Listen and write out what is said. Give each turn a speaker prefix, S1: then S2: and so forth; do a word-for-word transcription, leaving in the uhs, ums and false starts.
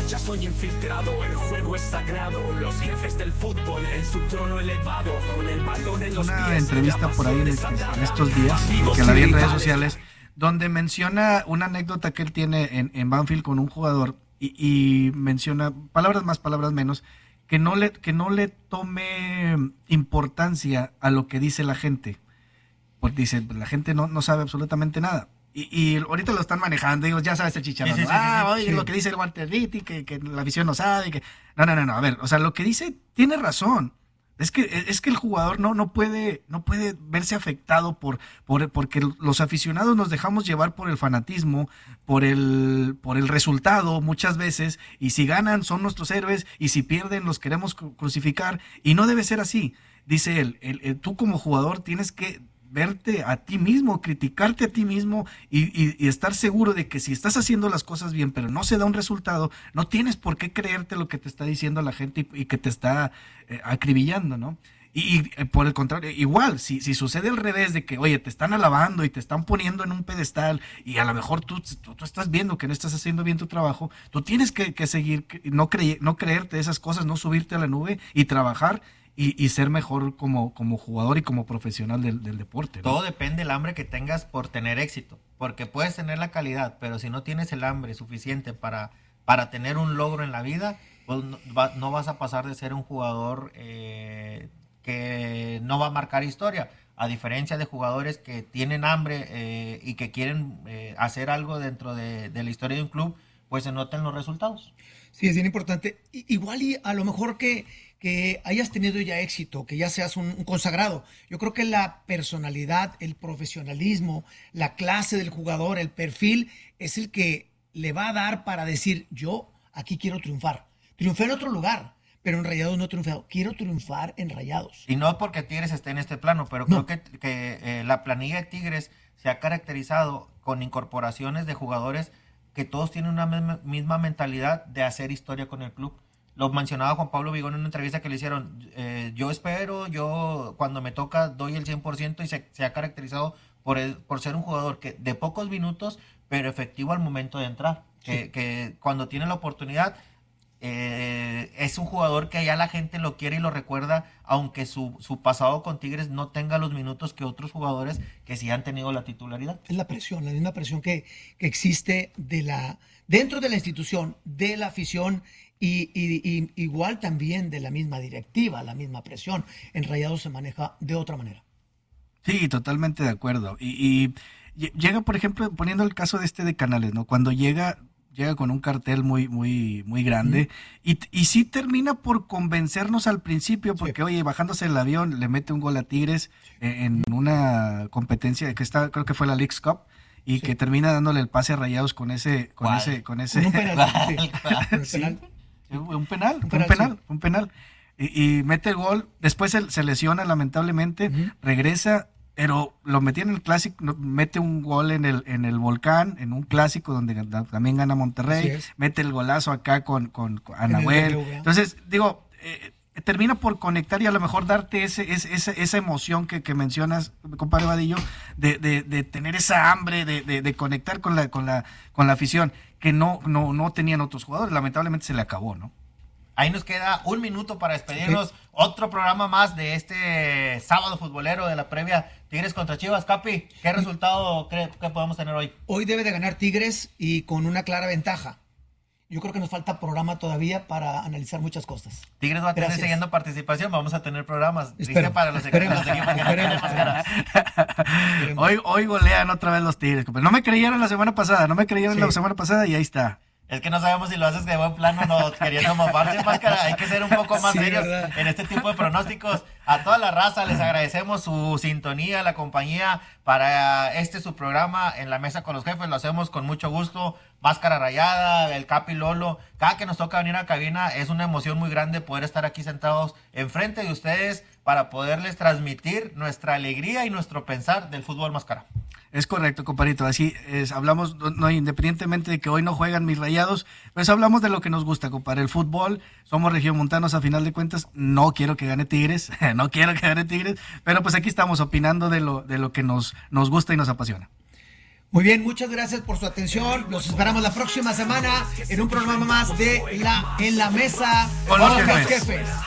S1: Ya soy infiltrado, el juego es sagrado. Los jefes del fútbol en su trono elevado, con el balón en los pies.
S2: Una entrevista por ahí en, este, en estos días, que la vi en redes sociales, donde menciona una anécdota que él tiene en, en Banfield con un jugador y, y menciona, palabras más, palabras menos, que no le que no le tome importancia a lo que dice la gente. Porque dice, la gente no, no sabe absolutamente nada. Y, y ahorita lo están manejando, digo, ya sabes el chicharrón. Sí, sí, sí, ah, sí, sí, oye, sí. Lo que dice el Walter Vitti, que, que la afición no sabe. Que... No, no, no, no, a ver, o sea, lo que dice tiene razón. Es que, es que el jugador no, no puede, no puede verse afectado por, por, porque los aficionados nos dejamos llevar por el fanatismo, por el, por el resultado muchas veces, y si ganan son nuestros héroes, y si pierden los queremos crucificar, y no debe ser así. Dice él, el, el, tú como jugador tienes que verte a ti mismo, criticarte a ti mismo y, y, y estar seguro de que si estás haciendo las cosas bien, pero no se da un resultado, no tienes por qué creerte lo que te está diciendo la gente y, y que te está eh, acribillando, ¿no? Y, y eh, por el contrario, igual, si, si sucede al revés de que, oye, te están alabando y te están poniendo en un pedestal y a lo mejor tú, tú, tú estás viendo que no estás haciendo bien tu trabajo, tú tienes que, que seguir, no, cre, no creerte esas cosas, no subirte a la nube y trabajar Y, y ser mejor como, como jugador y como profesional del, del deporte, ¿no?
S3: Todo depende del hambre que tengas por tener éxito, porque puedes tener la calidad, pero si no tienes el hambre suficiente para, para tener un logro en la vida, pues no, va, no vas a pasar de ser un jugador eh, que no va a marcar historia, a diferencia de jugadores que tienen hambre eh, y que quieren eh, hacer algo dentro de, de la historia de un club, pues se notan los resultados.
S4: Sí, es bien importante. Igual y a lo mejor que que hayas tenido ya éxito, que ya seas un, un consagrado. Yo creo que la personalidad, el profesionalismo, la clase del jugador, el perfil, es el que le va a dar para decir, yo aquí quiero triunfar. Triunfé en otro lugar, pero en Rayados no he triunfado. Quiero triunfar en Rayados.
S3: Y no porque Tigres esté en este plano, pero no. creo que, que eh, la planilla de Tigres se ha caracterizado con incorporaciones de jugadores que todos tienen una misma, misma mentalidad de hacer historia con el club. Lo mencionaba Juan Pablo Vigón en una entrevista que le hicieron. Eh, yo espero, yo cuando me toca doy el cien por ciento y se, se ha caracterizado por, el, por ser un jugador que de pocos minutos, pero efectivo al momento de entrar. Sí. Que, que cuando tiene la oportunidad, eh, es un jugador que ya la gente lo quiere y lo recuerda, aunque su, su pasado con Tigres no tenga los minutos que otros jugadores que sí han tenido la titularidad.
S4: Es la presión, la misma presión que, que existe de la, dentro de la institución, de la afición. Y, y, y igual también de la misma directiva, la misma presión. En Rayados se maneja de otra manera.
S2: Sí, totalmente de acuerdo. Y, y llega, por ejemplo, poniendo el caso de este de Canales, ¿no? Cuando llega, llega con un cartel muy, muy, muy grande, mm. y, y sí termina por convencernos al principio, porque, sí. oye, bajándose el avión, le mete un gol a Tigres en una competencia que está, creo que fue la Leagues Cup. Y sí. que termina dándole el pase a Rayados con ese, con ¿Cuál? ese, con ese.
S4: Un penal.
S2: sí. Un penal, un penal, un penal, sí. un penal. Y, y mete el gol, después se, se lesiona lamentablemente, uh-huh. regresa, pero lo metí en el clásico, mete un gol en el en el Volcán, en un clásico donde también gana Monterrey, mete el golazo acá con, con, con Anahuel. Entonces, digo, eh, termina por conectar y a lo mejor darte ese, ese, esa, esa emoción que, que mencionas, compadre Vadillo, de, de, de tener esa hambre de, de, de conectar con la, con la, con la afición, que no, no, no tenían otros jugadores. Lamentablemente se le acabó, ¿no?
S3: Ahí nos queda un minuto para despedirnos. Sí. Otro programa más de este sábado futbolero de la previa Tigres contra Chivas. Capi, ¿qué resultado cree que podemos tener hoy?
S4: Hoy debe de ganar Tigres y con una clara ventaja. Yo creo que nos falta programa todavía para analizar muchas cosas.
S3: Tigres va a tener
S4: Gracias.
S3: siguiendo participación, vamos a tener programas.
S4: Espero,
S3: para los
S4: equipos,
S3: los equipos que no tienen máscaras.
S2: Hoy, hoy golean otra vez los Tigres. No me creyeron la semana pasada, no me creyeron sí. la semana pasada y ahí está.
S3: Es que no sabemos si lo haces de buen plano, no queriendo mofarse, máscara. Hay que ser un poco más sí, serios ¿verdad? En este tipo de pronósticos. A toda la raza les agradecemos su sintonía, la compañía para este su programa En la Mesa con los Jefes. Lo hacemos con mucho gusto. Máscara Rayada, el Capi Lolo. Cada que nos toca venir a cabina es una emoción muy grande poder estar aquí sentados enfrente de ustedes para poderles transmitir nuestra alegría y nuestro pensar del fútbol Máscara.
S2: Es correcto, compadrito, así es, hablamos, no, independientemente de que hoy no juegan mis Rayados, pues hablamos de lo que nos gusta, compadre, el fútbol, somos regiomontanos a final de cuentas, no quiero que gane Tigres, no quiero que gane Tigres, pero pues aquí estamos opinando de lo, de lo que nos, nos gusta y nos apasiona.
S4: Muy bien, muchas gracias por su atención. Los esperamos la próxima semana en un programa más de la En la Mesa
S2: con los
S4: jefes.
S2: jefes.